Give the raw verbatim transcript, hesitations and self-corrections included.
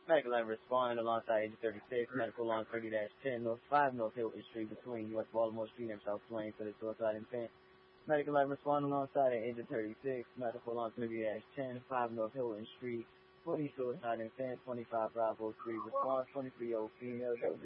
Medical and respond alongside Agent thirty-six, medical along thirty ten, North five North Hilton Street between West Baltimore Street and South Plain for the suicide intent. Medical and respond alongside Agent thirty-six, medical along thirty ten, five North Hilton Street for the suicide intent, twenty-five Bravo three response, twenty-three year old female.